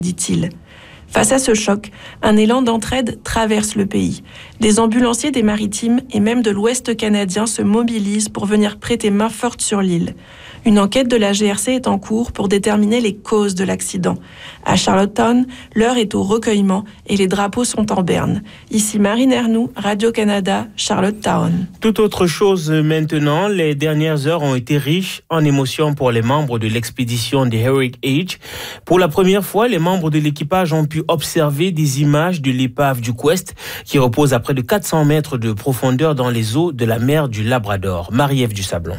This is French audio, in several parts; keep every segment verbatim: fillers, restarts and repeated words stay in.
dit-il. Face à ce choc, un élan d'entraide traverse le pays. Des ambulanciers des Maritimes et même de l'Ouest canadien se mobilisent pour venir prêter main forte sur l'île. Une enquête de la G R C est en cours pour déterminer les causes de l'accident. À Charlottetown, l'heure est au recueillement et les drapeaux sont en berne. Ici Marine Ernoux, Radio-Canada, Charlottetown. Tout autre chose maintenant, les dernières heures ont été riches en émotions pour les membres de l'expédition de Heroic Age. Pour la première fois, les membres de l'équipage ont pu observer des images de l'épave du Quest qui repose à près de quatre cents mètres de profondeur dans les eaux de la mer du Labrador. Marie-Ève Dusablon.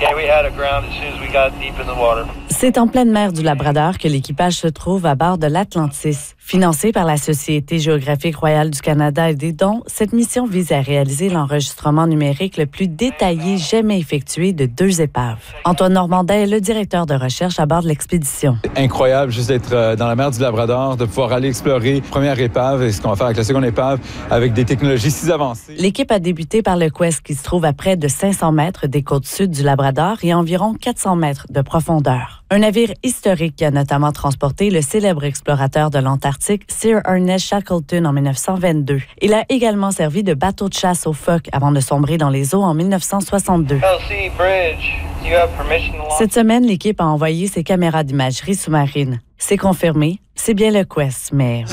C'est en pleine mer du Labrador que l'équipage se trouve à bord de l'Atlantis. Financée par la Société géographique royale du Canada et des dons, cette mission vise à réaliser l'enregistrement numérique le plus détaillé jamais effectué de deux épaves. Antoine Normandin est le directeur de recherche à bord de l'expédition. Incroyable juste d'être dans la mer du Labrador, de pouvoir aller explorer la première épave et ce qu'on va faire avec la seconde épave avec des technologies si avancées. L'équipe a débuté par le Quest qui se trouve à près de cinq cents mètres des côtes sud du Labrador et environ quatre cents mètres de profondeur. Un navire historique qui a notamment transporté le célèbre explorateur de l'Antarctique Sir Ernest Shackleton en dix-neuf cent vingt-deux. Il a également servi de bateau de chasse aux phoques avant de sombrer dans les eaux en dix-neuf cent soixante-deux. Cette semaine, l'équipe a envoyé ses caméras d'imagerie sous-marine. C'est confirmé, c'est bien le Quest, mais...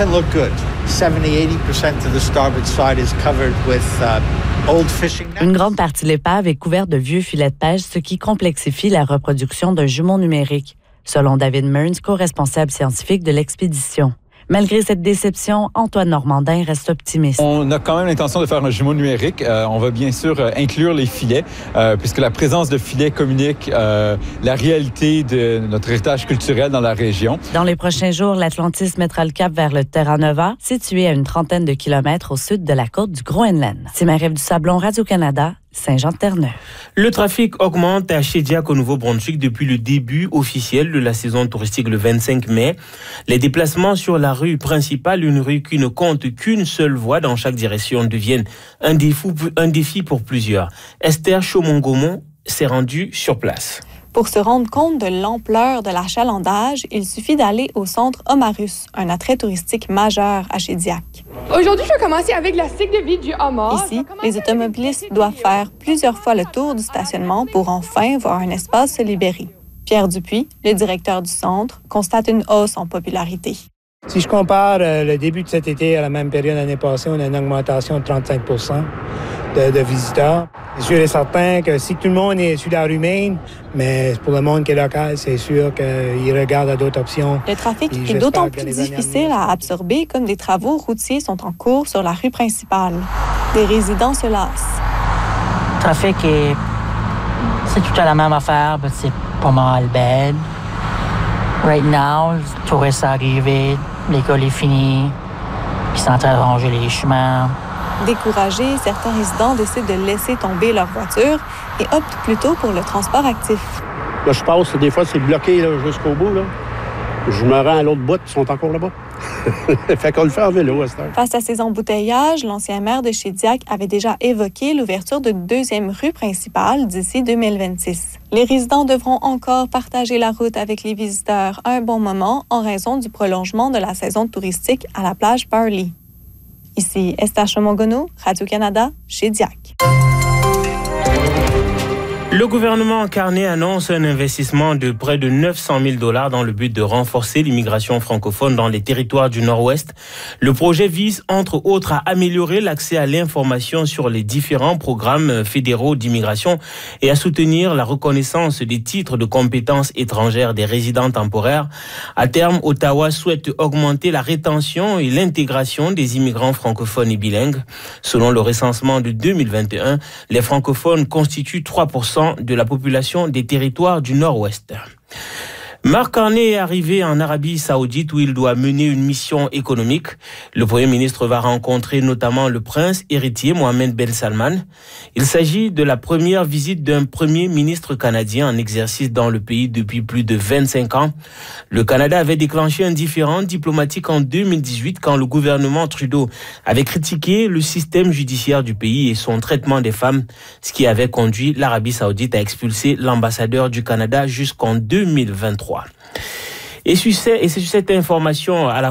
Une grande partie de l'épave est couverte de vieux filets de pêche, ce qui complexifie la reproduction d'un jumeau numérique, selon David Mearns, co-responsable scientifique de l'expédition. Malgré cette déception, Antoine Normandin reste optimiste. On a quand même l'intention de faire un jumeau numérique. Euh, on va bien sûr euh, inclure les filets, euh, puisque la présence de filets communique euh, la réalité de notre héritage culturel dans la région. Dans les prochains jours, l'Atlantis mettra le cap vers le Terra Nova, situé à une trentaine de kilomètres au sud de la côte du Groenland. C'est Marie-Ève Dusablon, Radio-Canada, Saint-Jean-de-Terre-Neuve. Le trafic augmente à Shediac au Nouveau-Brunswick depuis le début officiel de la saison touristique le vingt-cinq mai. Les déplacements sur la rue principale, une rue qui ne compte qu'une seule voie dans chaque direction, deviennent un défi, un défi pour plusieurs. Esther Chaumont-Gaumont s'est rendue sur place. Pour se rendre compte de l'ampleur de l'achalandage, il suffit d'aller au centre Omarus, un attrait touristique majeur à Shediac. Aujourd'hui, je vais commencer avec la cycle de vie du homard. Ici, les automobilistes doivent faire plusieurs fois le tour du stationnement pour enfin voir un espace se libérer. Pierre Dupuis, le directeur du centre, constate une hausse en popularité. Si je compare euh, le début de cet été à la même période l'année passée, on a une augmentation de trente-cinq pour cent de, de visiteurs. C'est sûr et certain que si tout le monde est sur la rue Main, mais pour le monde qui est local, c'est sûr qu'il regarde à d'autres options. Le trafic est d'autant plus difficile à absorber comme des travaux routiers sont en cours sur la rue principale. Des résidents se lassent. Le trafic est... c'est tout à la même affaire, mais c'est pas mal bad. Right now, les touristes sont arrivés, l'école est finie, ils sont en train de ranger les chemins. Découragés, certains résidents décident de laisser tomber leur voiture et optent plutôt pour le transport actif. Là, je passe, des fois, c'est bloqué là, jusqu'au bout. Là. Je me rends à l'autre bout, ils sont encore là-bas. Fait qu'on le fait en vélo à cette heure. Face à ces embouteillages, l'ancien maire de Shediac avait déjà évoqué l'ouverture d'une deuxième rue principale d'ici deux mille vingt-six. Les résidents devront encore partager la route avec les visiteurs un bon moment en raison du prolongement de la saison touristique à la plage Barley. Ici Esther Chaumont-Gaumont, Radio-Canada, Shediac. Le gouvernement Carney annonce un investissement de près de neuf cent mille dollars dans le but de renforcer l'immigration francophone dans les territoires du Nord-Ouest. Le projet vise, entre autres, à améliorer l'accès à l'information sur les différents programmes fédéraux d'immigration et à soutenir la reconnaissance des titres de compétences étrangères des résidents temporaires. À terme, Ottawa souhaite augmenter la rétention et l'intégration des immigrants francophones et bilingues. Selon le recensement de deux mille vingt et un, les francophones constituent trois pour cent de la population des territoires du Nord-Ouest. Mark Carney est arrivé en Arabie Saoudite où il doit mener une mission économique. Le Premier ministre va rencontrer notamment le prince héritier Mohammed Ben Salman. Il s'agit de la première visite d'un Premier ministre canadien en exercice dans le pays depuis plus de vingt-cinq ans. Le Canada avait déclenché un différend diplomatique en deux mille dix-huit quand le gouvernement Trudeau avait critiqué le système judiciaire du pays et son traitement des femmes, ce qui avait conduit l'Arabie Saoudite à expulser l'ambassadeur du Canada jusqu'en deux mille vingt-trois. Et, sur, et c'est sur cette information à la